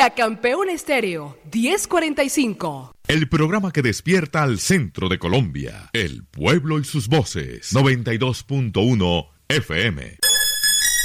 La Campeona Estéreo 1045. El programa que despierta al centro de Colombia, el pueblo y sus voces. 92.1 FM.